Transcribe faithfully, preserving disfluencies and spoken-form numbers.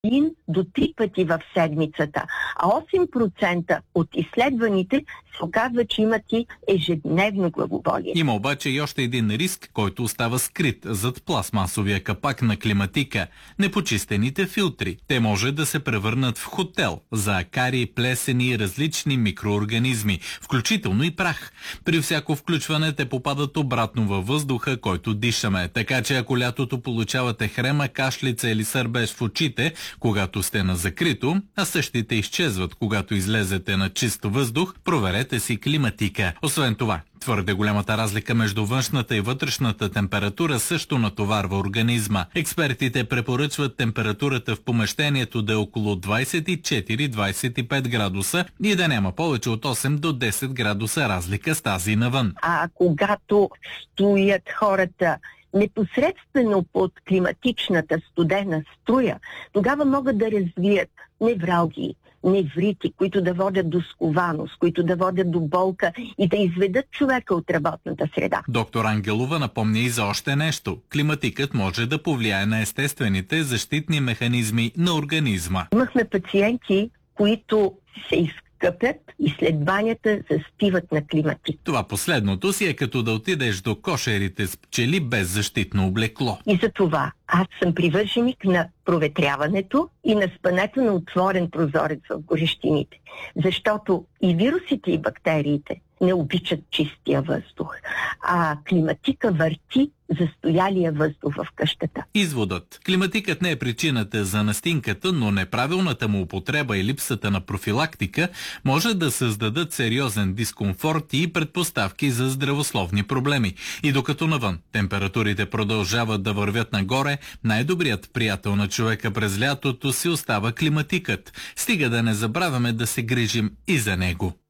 един до три пъти в седмицата, а осем процента от изследваните се оказва, че имат и ежедневно главоболие. Има обаче и още един риск, който остава скрит зад пластмасовия капак на климатика – непочистените филтри. Те може да се превърнат в хотел за акари, плесени и различни микроорганизми, включително и прах. При всяко включване те попадат обратно във въздуха, който дишаме, така че ако лятото получавате хрема, кашлица или сърбеж в очите, когато сте на закрито, а същите изчезват, когато излезете на чист въздух, проверете си климатика. Освен това, твърде голямата разлика между външната и вътрешната температура също натоварва организма. Експертите препоръчват температурата в помещението да е около двадесет и четири до двадесет и пет градуса и да няма повече от осем до десет градуса разлика с тази навън. А когато стоят хората непосредствено под климатичната студена струя, тогава могат да развият невралгии, неврити, които да водят до скованост, които да водят до болка и да изведат човека от работната среда. Доктор Ангелова напомня и за още нещо. Климатикът може да повлияе на естествените защитни механизми на организма. Имахме пациенти, които се изкъпят и след банята заспиват на климатик. Това последното си е като да отидеш до кошерите с пчели без защитно облекло. И за това аз съм привърженик на проветряването и на спането на отворен прозорец в горещините. Защото и вирусите, и бактериите не обичат чистия въздух. А климатика върти застоялия въздух в къщата. Изводът. Климатикът не е причината за настинката, но неправилната му употреба и липсата на профилактика може да създадат сериозен дискомфорт и предпоставки за здравословни проблеми. И докато навън температурите продължават да вървят нагоре, най-добрият приятел на човека през лятото си остава климатикът. Стига да не забравяме да се грижим и за него.